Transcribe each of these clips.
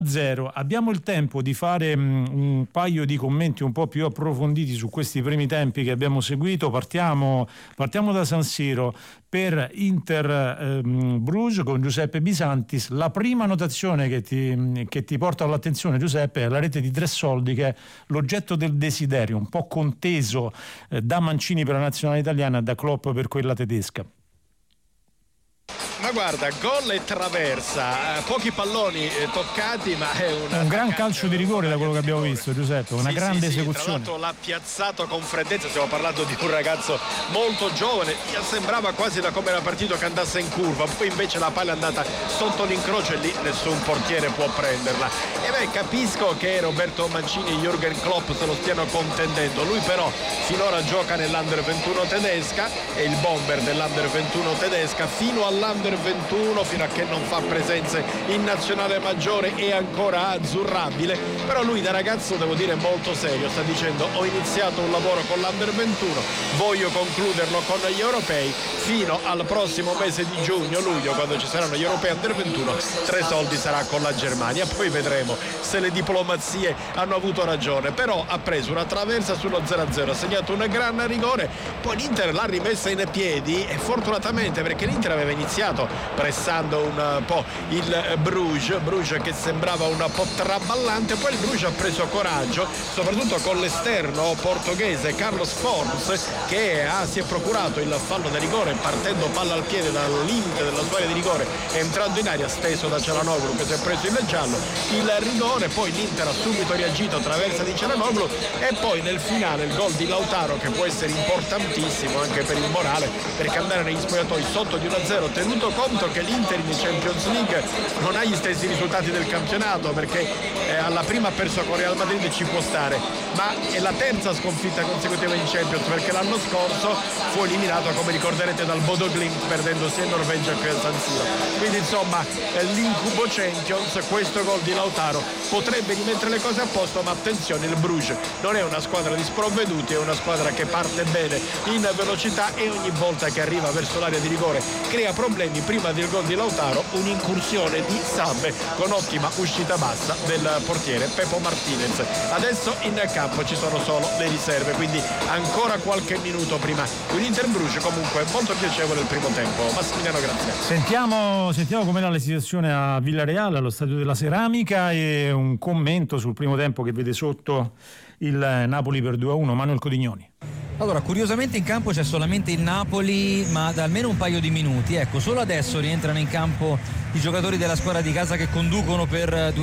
0. Abbiamo il tempo di fare un paio di commenti un po' più approfonditi su questi primi tempi che abbiamo seguito. Partiamo da San Siro per Inter Bruges con Giuseppe Bisantis. La prima notazione che ti porta all'attenzione, Giuseppe, è la rete di Tressoldi, che è l'oggetto del desiderio, un po' conteso da Mancini per la nazionale italiana e da Klopp per quella tedesca. Ma guarda, gol e traversa, pochi palloni toccati, ma è un gran calcio di rigore da quello che abbiamo visto, Giuseppe, una grande esecuzione. Tra l'altro l'ha piazzato con freddezza, stiamo parlando di un ragazzo molto giovane, sembrava quasi da come era partito che andasse in curva, poi invece la palla è andata sotto l'incrocio e lì nessun portiere può prenderla. E beh, capisco che Roberto Mancini e Jürgen Klopp se lo stiano contendendo, lui però finora gioca nell'Under 21 tedesca, è il bomber dell'Under 21 tedesca, fino all'Under 21, fino a che non fa presenze in nazionale maggiore è ancora azzurrabile, però lui da ragazzo, devo dire, molto serio, sta dicendo: ho iniziato un lavoro con l'Under 21, voglio concluderlo con gli europei fino al prossimo mese di giugno-luglio, quando ci saranno gli europei Under 21. Tressoldi sarà con la Germania, poi vedremo se le diplomazie hanno avuto ragione, però ha preso una traversa sullo 0-0, ha segnato un gran rigore, poi l'Inter l'ha rimessa in piedi, e fortunatamente, perché l'Inter aveva iniziato pressando un po' il Bruges che sembrava un po' traballante, poi il Bruges ha preso coraggio, soprattutto con l'esterno portoghese Carlos Forns, che si è procurato il fallo da rigore partendo palla al piede dal limite della sua area di rigore, entrando in aria, steso da Çalhanoğlu, che si è preso il giallo, il rigore. Poi l'Inter ha subito reagito, traversa di Çalhanoğlu, e poi nel finale il gol di Lautaro, che può essere importantissimo anche per il morale, perché andare negli spogliatoi sotto di 1-0, tenuto conto che l'Inter in Champions League non ha gli stessi risultati del campionato, perché alla prima ha perso con Real Madrid, ci può stare, ma è la terza sconfitta consecutiva in Champions, perché l'anno scorso fu eliminato, come ricorderete, dal Bodo Glimt, perdendo sia in Norvegia che a San Siro. Quindi insomma l'incubo Champions, questo gol di Lautaro potrebbe rimettere le cose a posto, ma attenzione, il Bruges non è una squadra di sprovveduti, è una squadra che parte bene in velocità e ogni volta che arriva verso l'area di rigore crea problemi. Prima del gol di Lautaro un'incursione di Sabbe con ottima uscita bassa del portiere Pepo Martinez. Adesso in campo ci sono solo le riserve, quindi ancora qualche minuto prima di un Inter Bruges. Comunque molto piacevole il primo tempo. Massimiliano, grazie. Sentiamo com'era la situazione a Villareal, allo Stadio della Ceramica, e un commento sul primo tempo che vede sotto il Napoli per 2-1. Manuel Codignoni. Allora, curiosamente in campo c'è solamente il Napoli, ma da almeno un paio di minuti. Ecco, solo adesso rientrano in campo i giocatori della squadra di casa, che conducono per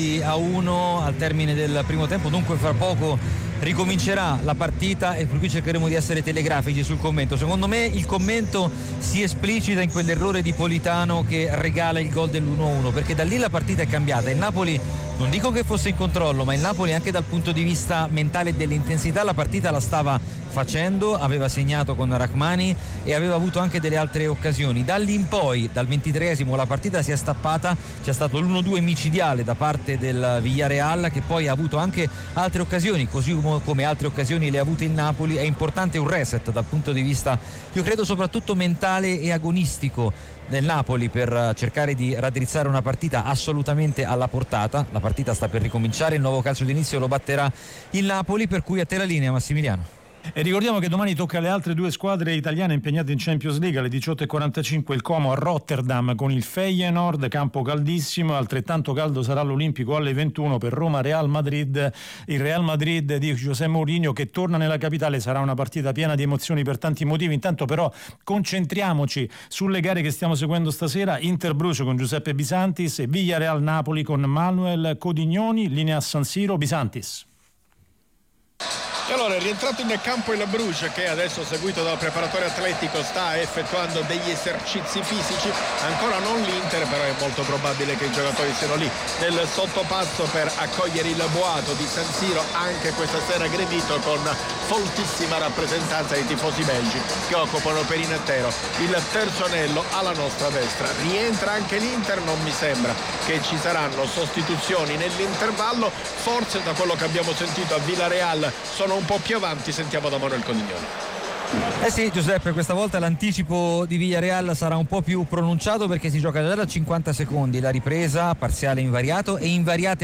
2-1 al termine del primo tempo. Dunque fra poco ricomincerà la partita, e per cui cercheremo di essere telegrafici sul commento. Secondo me il commento si esplicita in quell'errore di Politano che regala il gol dell'1-1, perché da lì la partita è cambiata. Il Napoli, non dico che fosse in controllo, ma il Napoli anche dal punto di vista mentale e dell'intensità la partita la stava facendo, aveva segnato con Rachmani e aveva avuto anche delle altre occasioni. Da lì in poi, dal 23esimo, la partita si è stappata, c'è stato l'1-2 micidiale da parte del Villarreal, che poi ha avuto anche altre occasioni, così come altre occasioni le ha avute il Napoli. È importante un reset dal punto di vista, io credo, soprattutto mentale e agonistico del Napoli, per cercare di raddrizzare una partita assolutamente alla portata. La partita sta per ricominciare, il nuovo calcio d'inizio lo batterà il Napoli, per cui a te la linea, Massimiliano. E ricordiamo che domani tocca alle altre due squadre italiane impegnate in Champions League. Alle 18:45 il Como a Rotterdam con il Feyenoord, campo caldissimo. Altrettanto caldo sarà l'Olimpico alle 21 per Roma-Real Madrid. Il Real Madrid di José Mourinho che torna nella capitale. Sarà una partita piena di emozioni per tanti motivi. Intanto però concentriamoci sulle gare che stiamo seguendo stasera. Inter Bruges con Giuseppe Bisantis e Villarreal Napoli con Manuel Codignoni. Linea a San Siro. Bisantis. E allora è rientrato in campo il Bruges, che adesso, seguito dal preparatore atletico, sta effettuando degli esercizi fisici. Ancora non l'Inter, però è molto probabile che i giocatori siano lì nel sottopasso per accogliere il boato di San Siro, anche questa sera gremito con foltissima rappresentanza dei tifosi belgi che occupano per intero il terzo anello alla nostra destra. Rientra anche l'Inter, non mi sembra che ci saranno sostituzioni nell'intervallo, forse da quello che abbiamo sentito a Villarreal sono un po' più avanti. Sentiamo da Manuel Codignoni. Eh sì, Giuseppe, questa volta l'anticipo di Villarreal sarà un po' più pronunciato perché si gioca già da 50 secondi, la ripresa parziale invariato e invariate